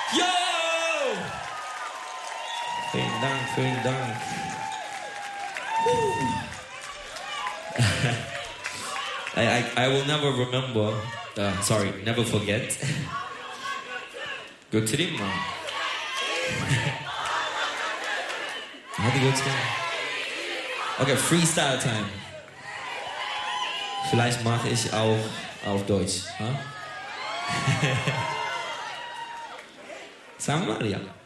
Yo! Vielen Dank, vielen Dank. I will never remember, never forget. götüreyim mi? Hadi götüreyim. Okay, Freestyle Time. Vielleicht mache ich auch auf Deutsch. Huh? Sag mal, ja.